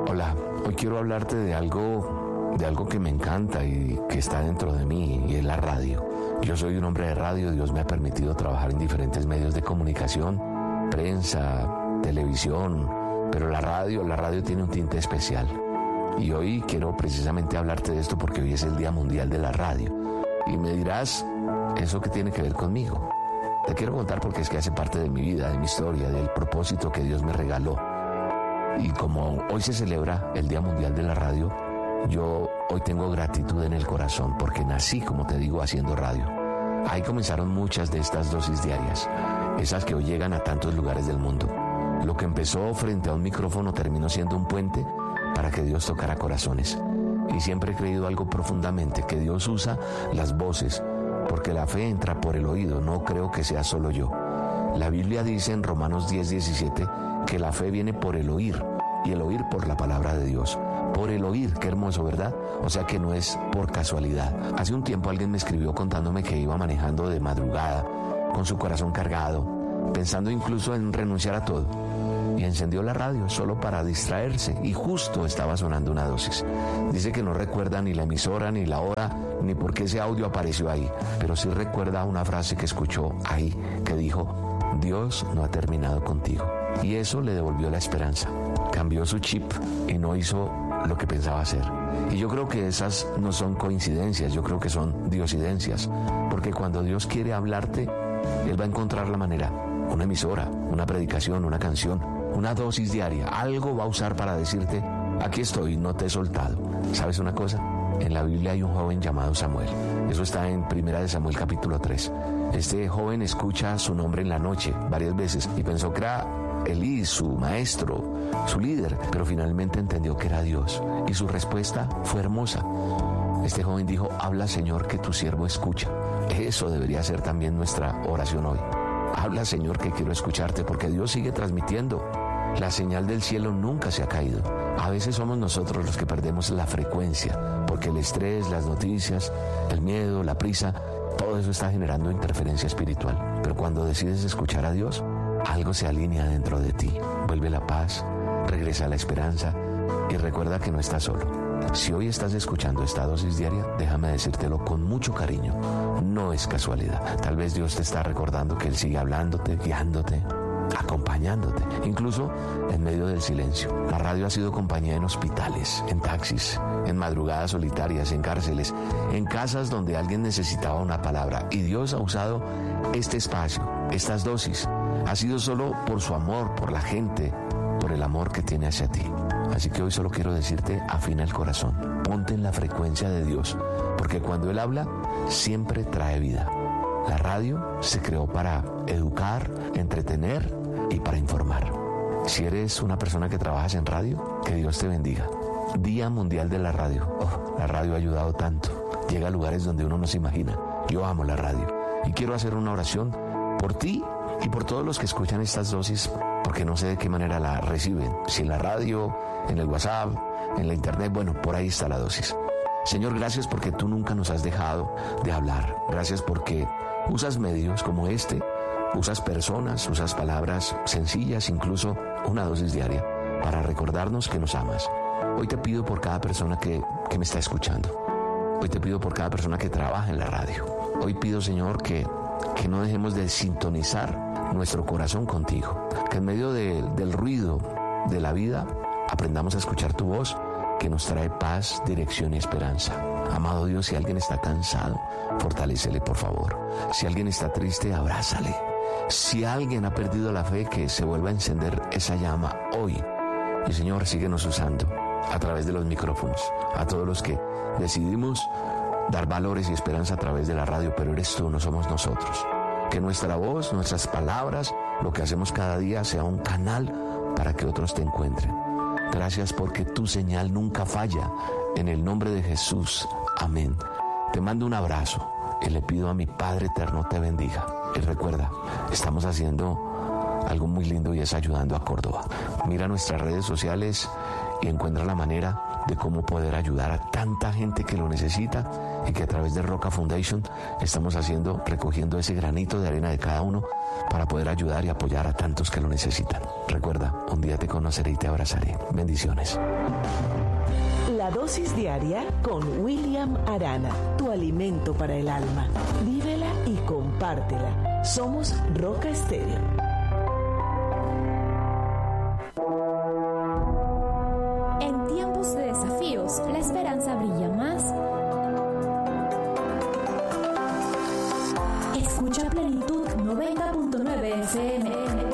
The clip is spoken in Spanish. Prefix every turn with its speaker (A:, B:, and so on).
A: Hola, hoy quiero hablarte de algo que me encanta y que está dentro de mí, y es la radio. Yo soy un hombre de radio, Dios me ha permitido trabajar en diferentes medios de comunicación, prensa, televisión, pero la radio tiene un tinte especial. Y hoy quiero precisamente hablarte de esto porque hoy es el Día Mundial de la Radio. Y me dirás, ¿eso qué tiene que ver conmigo? Te quiero contar porque es que hace parte de mi vida, de mi historia, del propósito que Dios me regaló. Y como hoy se celebra el Día Mundial de la Radio, yo hoy tengo gratitud en el corazón porque nací, como te digo, haciendo radio. Ahí comenzaron muchas de estas dosis diarias, esas que hoy llegan a tantos lugares del mundo. Lo que empezó frente a un micrófono terminó siendo un puente para que Dios tocara corazones. Y siempre he creído algo profundamente, que Dios usa las voces, porque la fe entra por el oído, no creo que sea solo yo. La Biblia dice en Romanos 10:17 que la fe viene por el oír, y el oír por la palabra de Dios. Por el oír, qué hermoso, ¿verdad? O sea que no es por casualidad. Hace un tiempo alguien me escribió contándome que iba manejando de madrugada, con su corazón cargado, pensando incluso en renunciar a todo. Y encendió la radio solo para distraerse y justo estaba sonando una dosis. Dice que no recuerda ni la emisora, ni la hora, ni por qué ese audio apareció ahí, pero sí recuerda una frase que escuchó ahí, que dijo: Dios no ha terminado contigo. Y eso le devolvió la esperanza. Cambió su chip y no hizo lo que pensaba hacer. Y yo creo que esas no son coincidencias, yo creo que son diosidencias, porque cuando Dios quiere hablarte, Él va a encontrar la manera. Una emisora, una predicación, una canción, una dosis diaria, algo va a usar para decirte: aquí estoy, no te he soltado. ¿Sabes una cosa? En la Biblia hay un joven llamado Samuel. Eso está en 1 Samuel capítulo 3. Este joven escucha su nombre en la noche varias veces y pensó que era Elí, su maestro, su líder, pero finalmente entendió que era Dios y su respuesta fue hermosa. Este joven dijo: habla, Señor, que tu siervo escucha. Eso debería ser también nuestra oración hoy. Habla, Señor, que quiero escucharte, porque Dios sigue transmitiendo. La señal del cielo nunca se ha caído. A veces somos nosotros los que perdemos la frecuencia, porque el estrés, las noticias, el miedo, la prisa, todo eso está generando interferencia espiritual. Pero cuando decides escuchar a Dios, algo se alinea dentro de ti. Vuelve la paz, regresa la esperanza y recuerda que no estás solo. Si hoy estás escuchando esta dosis diaria, déjame decírtelo con mucho cariño. No es casualidad. Tal vez Dios te está recordando que Él sigue hablándote, guiándote, acompañándote, incluso en medio del silencio. La radio ha sido compañía en hospitales, en taxis, en madrugadas solitarias, en cárceles, en casas donde alguien necesitaba una palabra. Y Dios ha usado este espacio, estas dosis. Ha sido solo por su amor, por la gente, por el amor que tiene hacia ti. Así que hoy solo quiero decirte: afina el corazón, ponte en la frecuencia de Dios, porque cuando Él habla, siempre trae vida. La radio se creó para educar, entretener y para informar. Si eres una persona que trabajas en radio, que Dios te bendiga. Día Mundial de la Radio. La radio ha ayudado tanto. Llega a lugares donde uno no se imagina. Yo amo la radio y quiero hacer una oración por ti y por todos los que escuchan estas dosis, porque no sé de qué manera la reciben. Si en la radio, en el WhatsApp, en la internet, bueno, por ahí está la dosis. Señor, gracias porque tú nunca nos has dejado de hablar. Gracias porque usas medios como este, usas personas, usas palabras sencillas, incluso una dosis diaria, para recordarnos que nos amas. Hoy te pido por cada persona que me está escuchando. Hoy te pido por cada persona que trabaja en la radio. Hoy pido, Señor, que no dejemos de sintonizar nuestro corazón contigo. Que en medio del ruido de la vida aprendamos a escuchar tu voz, que nos trae paz, dirección y esperanza. Amado Dios, si alguien está cansado, fortalécele, por favor. Si alguien está triste, abrázale. Si alguien ha perdido la fe, que se vuelva a encender esa llama hoy. Y Señor, síguenos usando a través de los micrófonos. A todos los que decidimos dar valores y esperanza a través de la radio, pero eres tú, no somos nosotros. Que nuestra voz, nuestras palabras, lo que hacemos cada día sea un canal para que otros te encuentren. Gracias porque tu señal nunca falla. En el nombre de Jesús. Amén. Te mando un abrazo y le pido a mi Padre Eterno te bendiga. Y recuerda, estamos haciendo algo muy lindo y es ayudando a Córdoba. Mira nuestras redes sociales y encuentra la manera de cómo poder ayudar a tanta gente que lo necesita y que a través de Roca Foundation estamos recogiendo ese granito de arena de cada uno para poder ayudar y apoyar a tantos que lo necesitan. Recuerda, un día te conoceré y te abrazaré. Bendiciones.
B: La dosis diaria con William Arana, tu alimento para el alma. Vívela y compártela. Somos Roca Estéreo.
C: En tiempos de desafíos, la esperanza brilla más. Escucha Plenitud 90.9 FM.